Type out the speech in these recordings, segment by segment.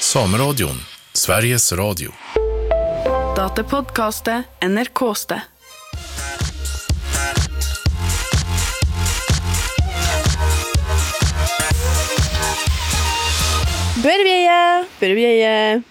Sameradion, Sveriges Radio. Datapodcastet NRKste. Börje.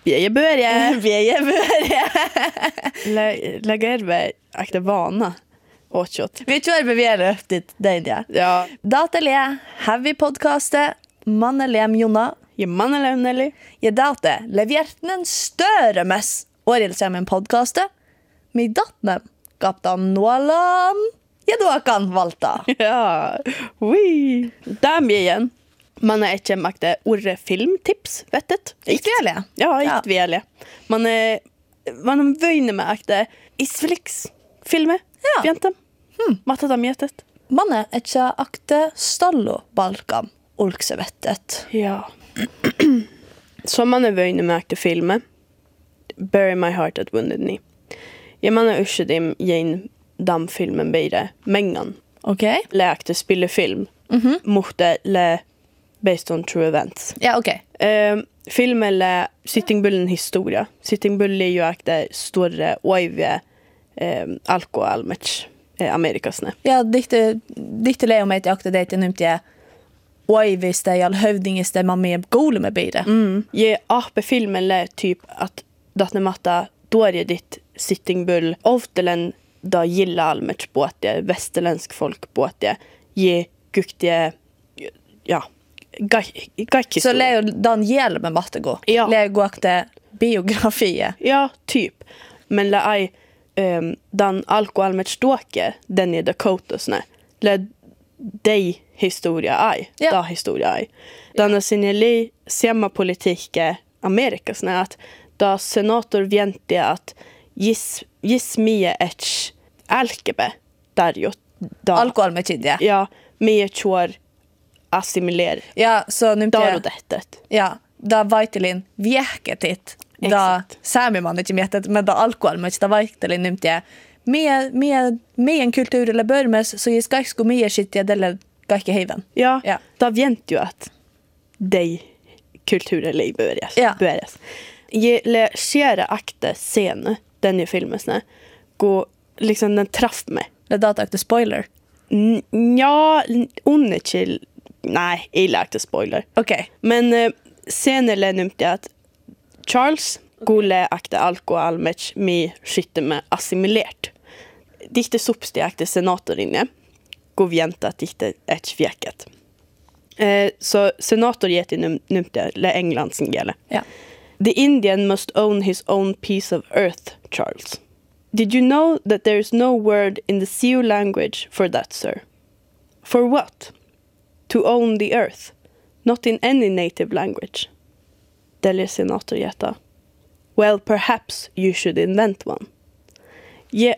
Lägger akta vana åt kjøtt. Vi kör bevier upp dit den Ja. Datalia, heavy podcastet, mannelem Jonna. Je mannen Nelly. Je date, levierten en større mess. Åril sammen podcastet. Mi datnem, kaptan Nålan. Je då kan valta. Ja. Ui. Dam igen. Man är inte makte orre filmtips, vettet. Ikke vel, Ja, Ja. inte väl. Man är vöjne med akte Isflix filmer. Ja. Vänta. Matta dem jättet. Manne ikke akte stallo balkan olksevettet. Ja. Så man är vöjne med akte filmer. Bury My Heart at Wounded Knee. Ja, man är uskedim gein dam filmen beire mengan. Ok? Läkte spillefilm. Mohte le based on true events. Ja, ok. Filmen le Sitting Bullen historia. Sitting Bull är ju akte större oivje alkoholmatch Amerikasne. Ja, dikte leo meg til akte det til numte oiviste, all høvdingiste man med gole med bire. Je ape filmen le typ att datne matta då är ditt Sitting Bull oftelen da gilla almatch på att det västerländsk folk på att det je guktige ja gaikis. Så leo Daniel med mattego. Ja. Leo akte biografie. Ja, typ. Men la ai dan alkoholmatch ståke den i Dakotasne. Le dei historia ai. Ja. Da historia ai. Dan sinjeli sema politike Amerikasne att da senator vjente att gis mie etch alkebe där ju da Alkohol med tidje. ja mie chor assimiler Ja, så numte där och dettet. ja, da vaitilin viehket hit. Da Exakt. sami man ikke mietet, men da alkohol med da vaitilin numte med en kultur eller börmes så je skal sko mie skitje eller gaike heven. Ja, Ja. da vjent ju att de kulturliv börjas. Ja. Je le skjere akte scene den i filmesne. Gå liksom den traff mig. Det data akte spoiler. Ja, onekil. Nej, jag lagte spoiler. Ok. Men scenen le numte att Charles gole akte alkoholmatch med skytte med assimilert. Dikte sopsti akte senator inne. Gå vjenta att dikte ett fjäket. Så senator geti numte le England sin gele. Ja. The Indian must own his own piece of earth, Charles. Did you know that there is no word in the Sioux language for that, sir? For what? To own the earth. Not in any native language. Delle senator Jetta. Well, perhaps you should invent one. Je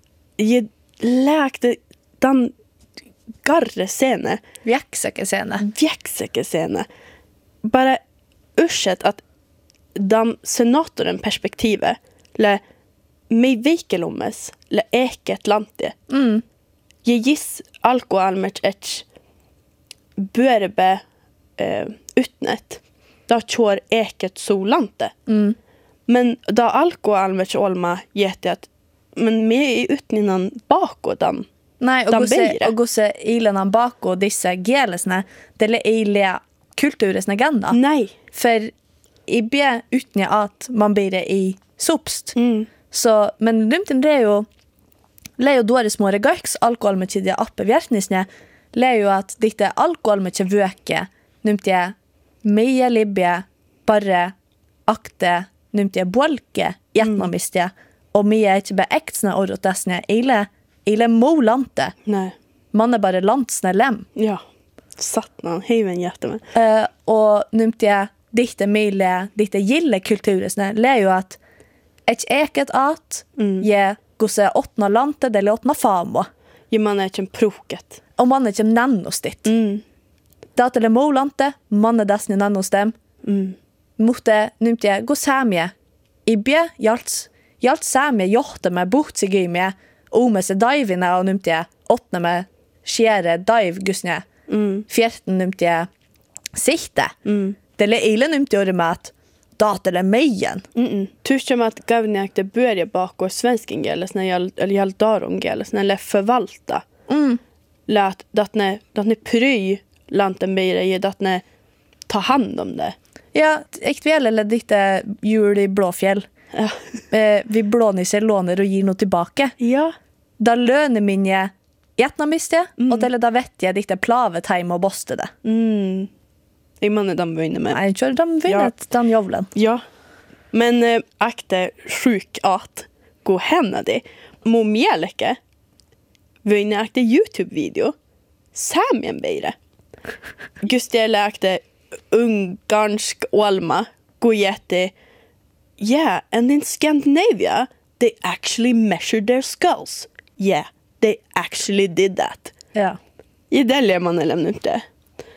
läkte den garre scene. Vjekseke scene. Vjekseke scene. Bara ursäkt att den senatoren perspektivet le mig vikelommes le eket lante. Je gis alkoholmatch etch börbe utnet. Da kör eket solante. Men da alkoholmatch olma gete att men med i utninnan bakåt den. Nei, og gosse ilenan bako disse gelesne, det le ile kulturesne agenda. Nej. For i be utne at man blir det i sopst. Så, men numten det er jo dårlig små regaks alkohol med tidlige appe vjertnisne, le jo at dikte alkohol med ikke vøke, numte mye libbe, bare akte, numte bolke, gjetnomiste, og mye ikke be ektsne orrotesne, ile molante. Nej. Man er bare landsne lem. Ja. Satt man heven hjärta med. Og numte dikte mile, dikte gille kulturesne, le jo at et eket at je gosse åttna lante, eller åttna famo. Ja, man är inte en proket. Og man er ikke nennos ditt. Dat eller molante, man er desne nennos dem. Måtte numte gå samje. I bje hjalt samje hjorte med bort seg i med, og med seg divene og numte åttna med skjere dive gusne. Fjerten numte sikte. Det le ile numte gjøre med at dator meien. Tusen att gavniak det börjar bakåt svensken gäller eller jaldaron gäller eller förvalta. Lät att ne pry lanten blir i att ne ta hand om det. Ja, ekväl eller dikte jul i Blåfjell. Ja. Vi blånisser låner och ger något tillbaka. Ja. Da løner minje etna miste, og eller da vet jeg dikte plavet heim og boste det. I man de vinner med. Nei, kjør de vinnet den jovlen. Ja. Men akte sjuk at gå henne det. Må mjälke. Vinner akte YouTube-video. Samien beire. Just det läkte ungarsk olma gå jätte. Yeah, and in Scandinavia they actually measured their skulls. Yeah, they actually did that. Ja. I det man lämnar ut det.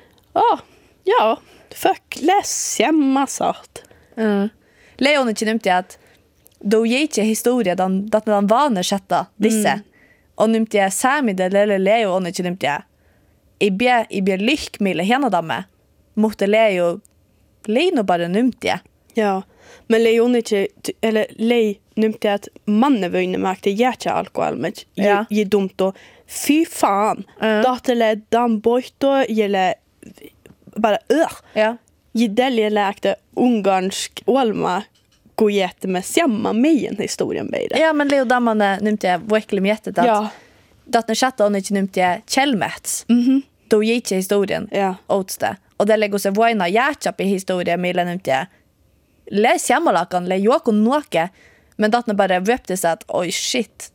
Ja, fuck, läs hemma sagt. Leon ikke nevnte at då gir ikke historie at den vaner sette disse. Og nevnte jeg Samid eller Leon ikke nevnte jeg. I blir lyk med henne damme. Måtte Leo Leno bare nevnte jeg. Ja, men Leon inte eller Lei nämnde att mannen var inne med att jätta alkohol med ge dumt då fy fan datorle dan boito gäller bara Ja. Ge delje läkte ungarsk olma gå jätte med samma mejen historien beide. Ja, men Leo dammane nämnte jag verkligen jättet att Ja. datorn chatta och inte nämnte jag Kjellmets. Då gick inte historien Ja. åtste. Och det lägger sig vojna hjärtchapp i historien med nämnte jag. Les jammalakan, le jokon noke, men dattene bare vøpte seg at, oi shit,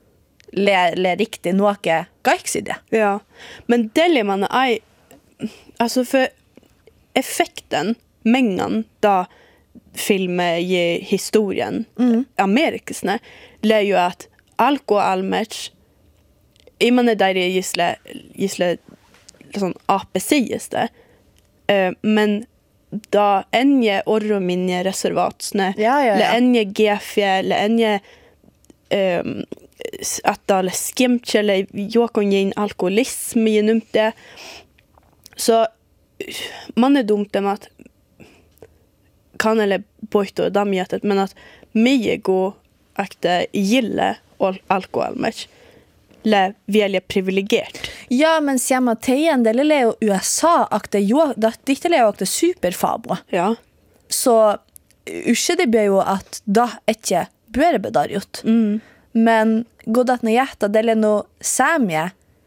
le riktig noke gaiks i det. Ja, men delje man är alltså för effekten mängden då filmer i historien amerikansne lär ju att alkoholmatch I man är där gissle sån APCs det men da enje orrominje reservatsne le enje gefje le enje att da skimtje le jokon gin alkoholism genumte så man är dumt med att kan eller boito damjetet men att mye gå akte gille alkoholmatch le välja privilegert. Ja, men samma tiden det leo USA akte jo det leo akte superfabo. Ja. Så uske det blir jo at da ikke bør bedarjot. Men god at når hjertet det er noe samje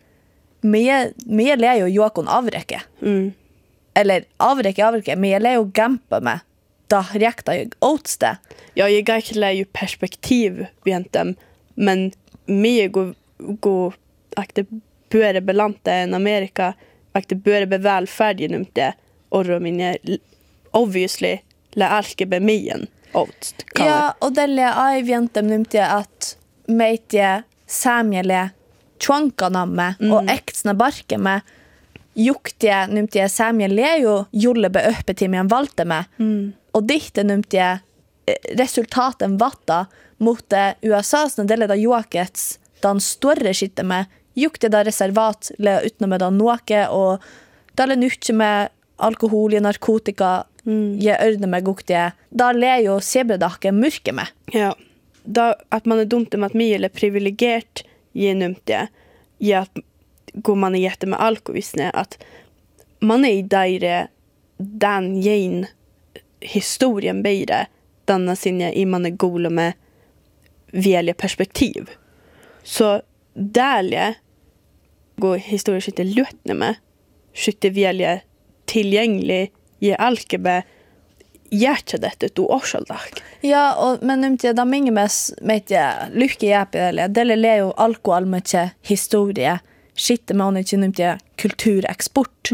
mye le jo jokon avrekke. Eller avrekke mye le jo gampe med da rekta jeg åtste. Ja, jag gar inte ju perspektiv egentligen men mye gå akte börja belanta en Amerika akte börja be välfärd genom det och mina obviously la alke be mien åt. Ja, och det är eventem nämnde att meite samjele twankaname och exna barke med jukte nämnde samjele jo jolle be öppe till mig en valte med. Och dikte nämnde resultaten vatta mot USAs del av jokets den større skittet med jukte da reservat le utenom med da noe og da le nukke med alkohol og narkotika je ørne med gukte da le jo sebredakke mørke med. Ja, da att man är dumt med att mye eller privilegert genumte ja att går man är jätte med alkoholisne att man är i där den gen historien beide denna sinne I man är golo med välja perspektiv. Så därliga går historiskt inte lutne med skytte välja tillgänglig i alkebe hjärtsättet och årsåldag. Ja, och men nämnde jag da minge med jag lycka jäpe eller det är ju alkohol med historia skitte med hon inte nämnde kulturexport.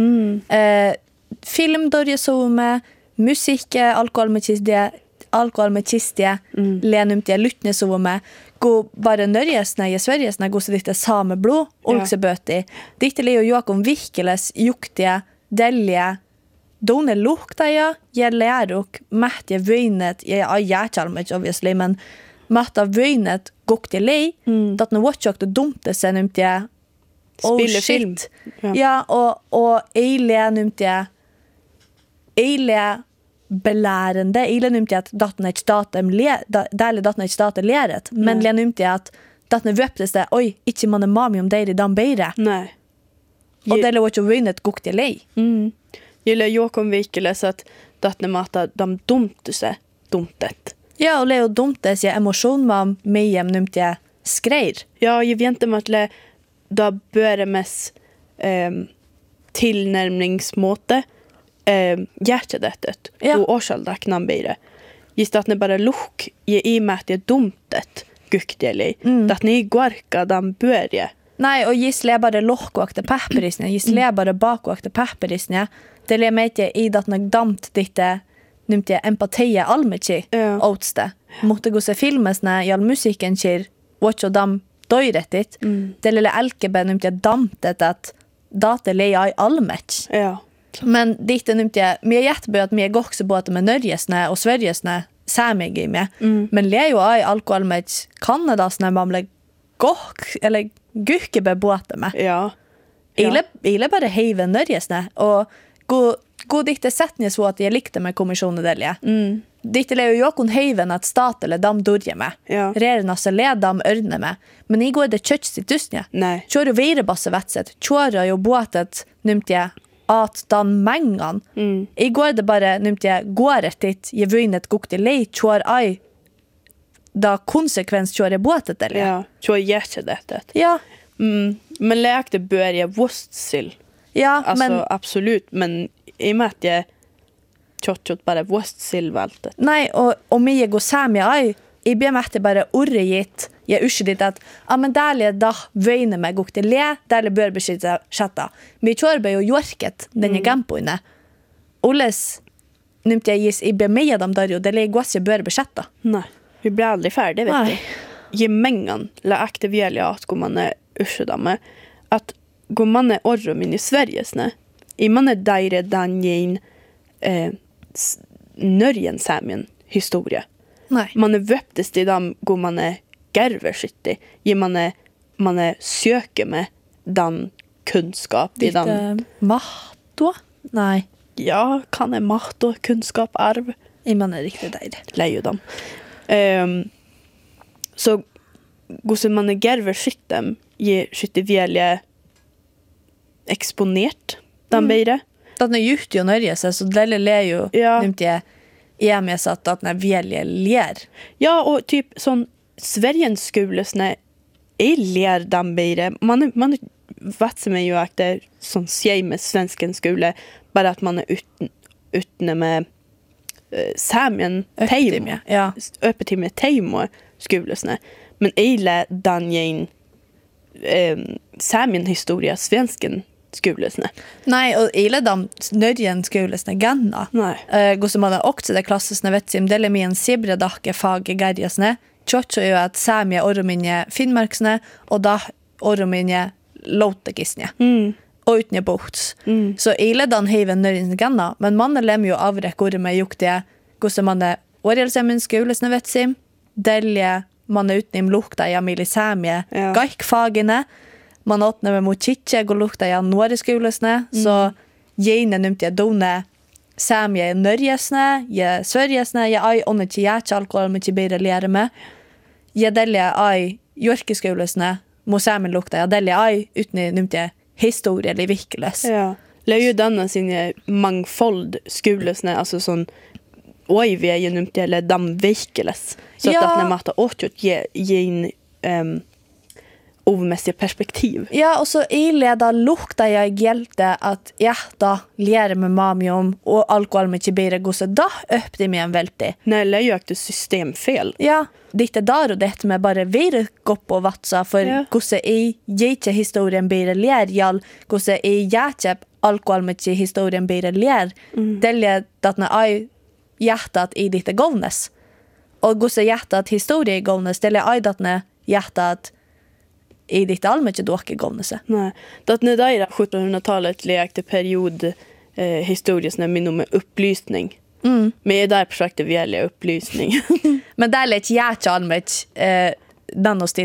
Film då det så med musik alkohol med kistie le nämnde jag lutne så med gå bara nörjesna I Sverigesna gå så lite same blod och böti. Dikte Leo Joakim Virkeles jukte delje done lukta ja gäller och mätte vöjnet ja jättalmet obviously men mätta vöjnet gokte lei att när watchok det dumte sen nämnde spille film. Ja och eile nämnde eile belærende. Ile numte at datten ikke staten dele datten ikke staten læret, men le numte at datten vøptes det, oi, ikke man mami om det i den beire. Nej. Og det var ikke vunnet gokt i lei. Gillar Jokom Vikeles att dattne mata de dumte sig dumtet. Ja, og Leo dumtes jeg emosjon med mig numte jeg skreir. Ja, jag vet inte om att le då börjar mest tillnärmningsmåte hjärtedettet Ja. och årsaldacknan blir det. Just att ni bara luk i med att det är dumtet guktelig. Att ni guarka den börjar. Nei, og gisle bare lokkoakte pepperisne, gisle bare bakkoakte pepperisne. Det le meg ikke i at når damt ditte numte empatie almekki Ja. åtste. Måtte gå se filmesne, all musikken kir, watch og dam døyrettit. Det lille elkebe numte damtet at data le i almekk. Ja. Men ditte numte, vi er jättebøy at vi er gokse på at med nørjesne og svørjesne samig i med. Men le jo i alkoholmekk Kanadasne man ble gokk, eller gukkebe båte med. Ja. Ile bare heive nørjesne, og gå dikte setning så at jeg likte med kommisjonen delje. Dikte le jo kun heiven at stat eller dam dorje med. Ja. Rerna så le dam ørne med. Men I går det kjøtt sitt tusnje. Nej. Kjør jo veirebasse vetset. Kjør jo båtet numte jeg at dan mengan. I går det bare numte jeg går etter jeg vunnet gokte lei kjør ei da konsekvens kjør jeg båtet delje. Ja. Så hjärtedettet. Ja. Men läkte börja våstsil. Ja, Alltså men absolut, men i och med att jag tjott bara våstsilvalte. nei, og mye går sammen jeg ber meg bare ordet gitt jeg uske ditt at men dærlig da vøyne meg gokte le, dærlig bør beskytte chatta. Vi kjører jo jorket denne gampoene. Olles numte jeg gis I ber meg dem der jo, det le gås jeg bør beskytte. Nej, vi blir aldrig färdiga, vet Nej. du. Gemengan la aktivera att gå man är ursädamme att gå man är orrum in I Sverigesne. I man är där danjen nörjen samien historia. Nei. Man är vöptes till dem går man är gerversitti. Man är söker med den kunskap I den. Ditt mahto? Nei, Ja, kan är makt och kunskap arv. I man er riktig der. Lejo dem. Så gosse man är gerversittem ge skytte välja exponerat den beire. Den gjort jo nørje seg, så det le jo Ja. numte jeg med satt at den velje ler. Ja, och typ sån Sverigens skolesne är ler den beire. Man vet med ju att det är sån sjej med svensken skole bara att man är utne med samien teim. Ja. Öppet till med teimo skolesne. Men eile danjen samien historia svensken skolesne. Nei, og ile dam nørjen skolesne ganna. Nej. Gå som man har også det klassesne vetsim, det er med en sibre dakke fag gerjesne. Tjotso jo at samie orrominje finnmarksne, og da orrominje låtekisne. Og utnje bots. Så ile dan heiven nørjen ganna, men man lem jo avrek orme jukte, gå som man er orjelsemmen skolesne vetsim, delje man er utnim lukta ja mili samie Ja. gaikfagene, man åtne med mot kitje og lukta ja nåre skolesne, så gjerne numte jeg done samie nørjesne, jeg svørjesne, jeg ei ånne til jeg alkohol, men ikke bedre lære med. Jeg delje ei jorkeskolesne, må samie lukta, jeg delje ei utne numte jeg historie eller virkeles. Ja. Lejo denna sin mangfold skolesne, alltså sån oj vi är ju numt eller dam virkeles. Så Ja. att när man tar åt ge en ovmässig perspektiv. Ja, og så I leda lukta jeg gjelte at ja, da lære med mami om, og alkohol med ikke bedre gå så da øppte meg en veldig. Nej, det är ju ett systemfel. Ja, dette der og dette med bare vire gopp og vatsa, for Ja. gosse I gjete historien bedre lær, jall, gosse I gjete alkohol med ikke historien bedre lær, delje at når jeg hjertet I dette govnes, og gosse hjertet historie I govnes, delje jeg at når hjertet I ditt allmänt inte dock gående sig. Nej. Det när där 1700-talet lekte period historiskt när min med upplysning. Men är där försökte välja upplysning. Men där lät jag allmänt nanostit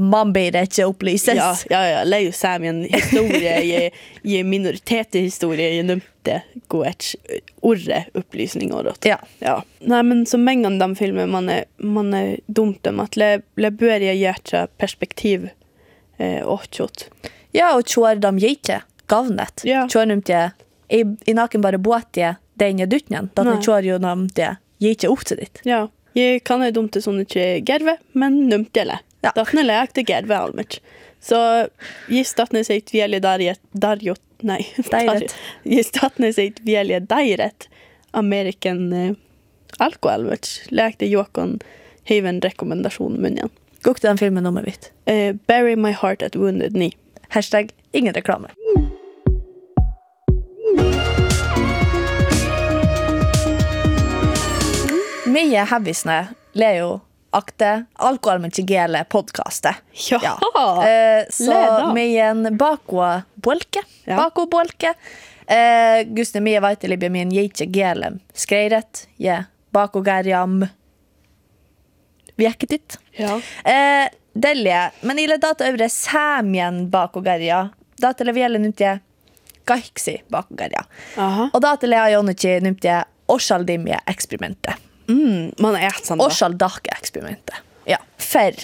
man blir ikke opplyses. Ja, det er jo Samian historie, i minoritetshistorie, i numte gå et orre opplysning og rått. Ja. Nei, men så mange av de filmer man er dumt om at le bør jeg gjøre perspektiv og kjøtt. Ja, og kjør de ikke gavnet. Ja. Kjør de ikke i naken bare båtje den er duttnen. Da kjør jo de det ikke opp til ditt. Ja, jeg kan jo dumt til sånn ikke gerve, men numt det. Ja. Datne lekte gerve almert. Så gis datne seg tvelje darjot, nei. Deiret. Gis datne seg tvelje deiret American alkoholmert. Lekte Jokon hiven rekommendasjon munnen. Gå til den filmen nummer vidt. Bury my heart at wounded knee. Hashtag ingen reklame. Mye hevisne lejo akte alkohol men ikke gele podcastet. Ja. Så Leda. med en bakåbolke. Ja. Bakåbolke. Guste mye vet libbe min ikke gele skreiret. Ja, bakågarjam. Vekketit. Ja. Delje, men i data øvre Samien bakågarja. Data levielle nymtje gaiksi bakågarja. Aha. Og data lea jo ikke nymtje årsaldimje eksperimentet. Man er sånn da. Årsaldake-eksperimentet. Ja. For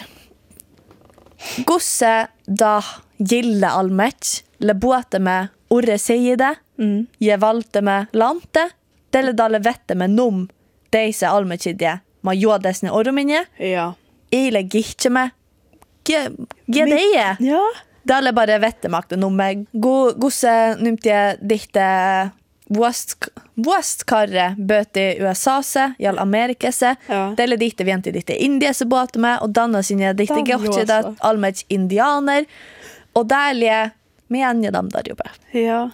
gosse da gilde almet, le båte med orre side, je valte med lante, dele dale vette med nom, deise almetsidje, ma jodesne orrominje, Ja. ile gikje med gedeie. Ja. Dale bare vette makte nomme. Gosse nymtje dikte Våstkarre bøte i USA-se, jall Amerikase, Ja. dele dikte vente dikte indiese båte med, og danna sinne dikte Dan gotje jo, det allmett indianer, og derlige med anje dem der jobbe. Ja.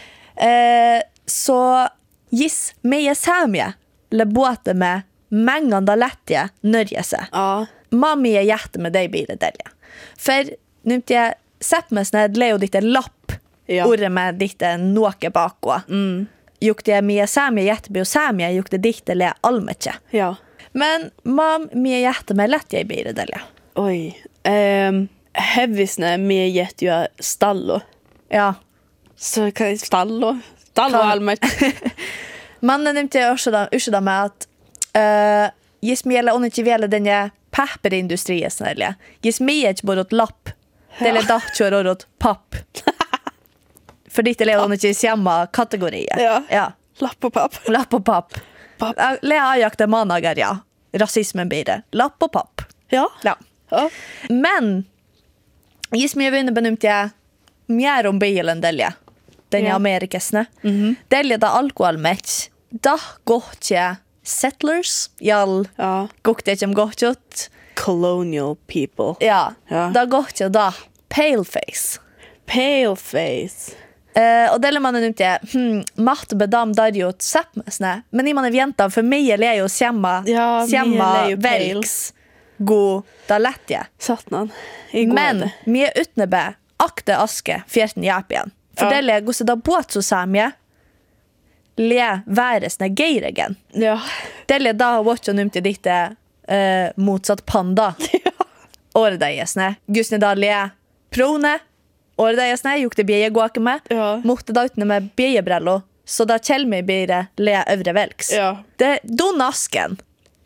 Så gis meie samje, le båte med menganda lettje nørje seg. Ja. Mamma er hjerte med deg blir det delje. For nymtje seppmesne leo dikte lapp, Ja. ordet med dikte noe bakå. Jukte mye samje hjerteby og samje jukte dikte le almetje. Ja. Men mam mye hjerte med lett jeg blir det delje. Oi. Hevisne med gjett jo stallo. Ja. Så hva er stallo? Stallo Kan- almet. Man nymtje også da med at gis mye eller ikke vele denne papperindustrien snarlig. Gis mye ikke bare et lapp. Det er da kjører året papp. For dette lever hun ikke i samme kategori. Ja. Lapp og papp. Lapp og papp. Papp. Lea jakte manager, ja. Rasismen blir det. Lapp og papp. Ja. Ja. Ja. Men gis mye vinner benumte jeg mer om bilen delje. Den Ja. amerikasne. Delje da alkoholmatch. Da går ikke settlers. Jall. Ja. Går det ikke om godt ut. Colonial people. Ja. Ja. Da går ikke da paleface. Paleface. Og dele man ikke matte bedam der jo seppmesne. Men i man er vjenta for mye le jo sjemma Ja, mye le jo pale. velks god da lettje. Satt man. Men mye utnebe akte aske fjerten hjelp igjen. For Ja. dele gosse da båt så samje le væresne geiregen. Ja. Dele da watch og numte dikte motsatt panda. Åredeiesne. Gusne da le prone. Åredeiesne jukte bjeje gåke med. Ja. Måtte da utne med bjejebrello. Så da kjelmi bire le øvre velks. Ja. Det don asken.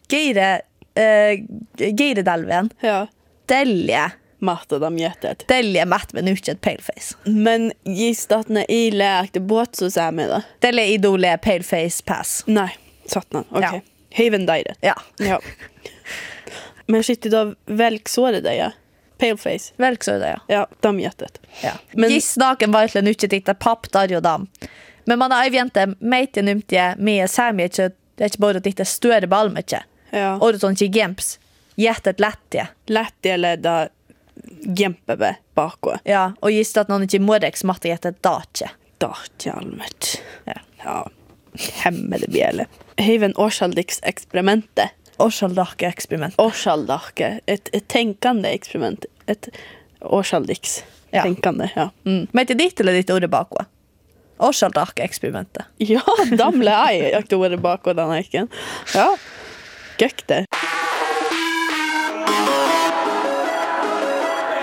Geiredalven. Ja. Delje. Matte dem gjettet. Delje matt med nukket paleface. Men gis at när I lekte båt så sa med det. Delje idole paleface pass. Nej, satt man. Okej. Ja. Haven died. Ja. Ja. Men shit då välksåret det ja. Paleface. Velk så er det, ja. Ja, de gjettet. Ja. Men- Gissnaken var ikke nukket titta papp der jo dam. Men man har jente meite numtje med samje det er ikke bare titta større balmetje. Ja. Og det sånn ikke gemps. Jättet lättje. Lätt eller da jämpebe bakå. Ja, og giss at noen ikke moreks matte jättet dache. Dartjalmet. Ja. Ja. Hemmede bjelle. Haven årsaldiks experimentet. Årsaldake eksperiment. Årsaldake. Ett tänkande experiment. Ett årsaldiks Ja. tänkande. Ja. Mm. Meite ditt eller ditt ord bakå? Årsaldake eksperimentet. Ja, damle ei aktorer bakå den eiken. Ja. Gøkte.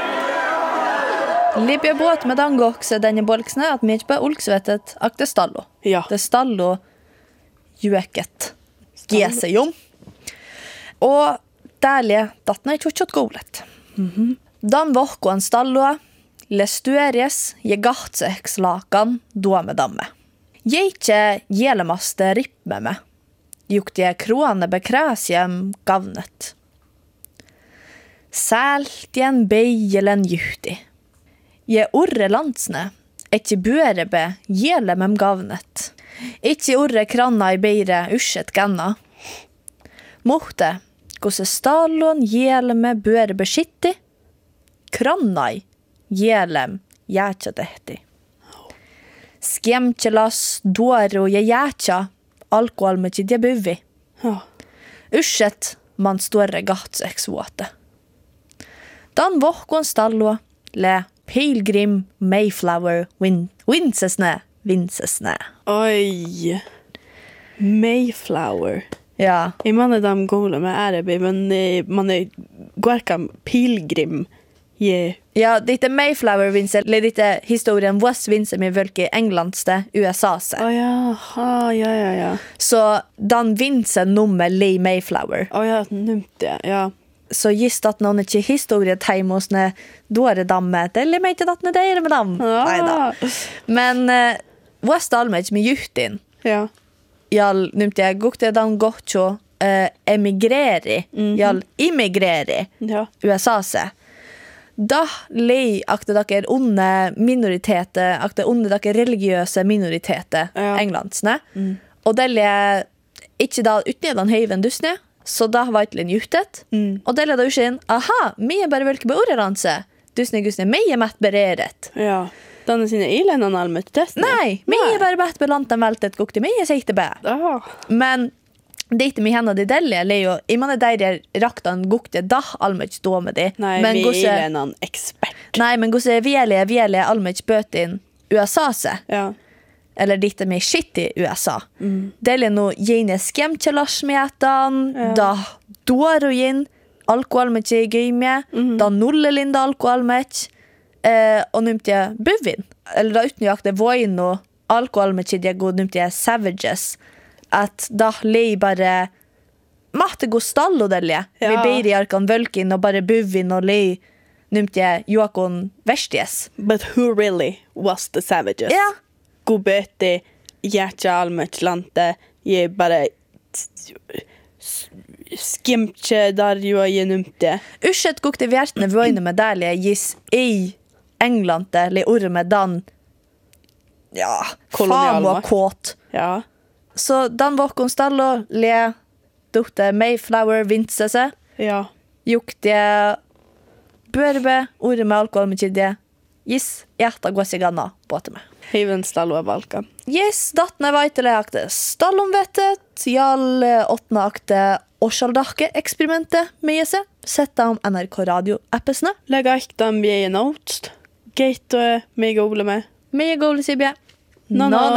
Libia båt med dangokse denne bolksne at mye på olksvettet akte stallo. Ja. Det stallo jueket gesejom. Og därlig dattna I tjotjot golet. Dan vokkoan stalloa, lestueries, je gahtseeks lakan, duame damme. Je ikke jelemaste rippe me. Jukt je kroane bekräsjem gavnet. Sältjen beijelen juhti. Je orre landsne, ikke buerebe jelemem gavnet. Ikke orre kranna I beire usjet ganna. Mohte, gosse stalon jeleme buerebe skitti, krannai jelem jætja dehti. Skjemtjelas doro je jætja, alkohol med tidje buvi. Ja. Usjet man større gatsexvåte. Dan vokon stallo le pilgrim Mayflower vinsesne. Oj. Mayflower. Ja. I man är de gola med arabi, men man är gorkam pilgrim. Yeah. Ja, dette Mayflower vinse, le dette historien was vinse med völke Englandste USAse. Ja. Så dan vinse nummer Lee Mayflower. Ja, numt det. Ja. Så just at noen ikke historie teimosne dåre damme, eller meg ikke dattene deire med dam. Neida. Men West Almage med juhtin, Ja. jall numt jeg gukte dan gotcho emigreri, jall immigreri Ja. USA-se. Da lei akte dere onde minoriteter, akte onde dere religiøse minoriteter Ja. englandsne. Og det le ikke da utnedan høyven dusne, så da var det en jutet. Og det le da uskjen, aha, mi bare velke på orderanse. Dusne gusne, mi mett bereret. Ja. Den sina ilenan almet test. Nei, mi bare bett belanten veltet gukte, mi sikte be. Ja. Men det mi henne det delle Leo I man der raktan gukte da almech stå med det Nej, men vi gosse är en expert. nej men gosse viele almech bøtin USA se Ja. eller ditt med shit I USA delle no gene skemtjelasmetan da doroin alkoholmech gøyme da nullelinda alkoholmech og numte buvin eller da utnjakte voino alkoholmech det god numte savages at da lei bare matte gå stallo delje. Ja. Vi beir I arkan vølkin og bare buvin og lei numte Joakon Versties. But who really was the savages? Ja. Gubete, hjärta almet lante, je bara skimtje där ju är numte. Ushet gukte vjertne vøyne med dærlige gis I Englande le orme dan ja, Kolonialmakt. fam og kåt. Ja. Så dan vokon stallo le dukte Mayflower vintsese. Ja. Jukte børbe orme alkohol med kidje. Gis hjerta gås I ganna båte med. Heven stallo av Balkan. Yes, dattene veitele akte stallomvettet, jall 8. akte Årsaldake eksperimentet med seg. Setta om NRK Radio-appesne. Lägga iktan vi notes. Gate och mig gola med. Med gole Sibje. No.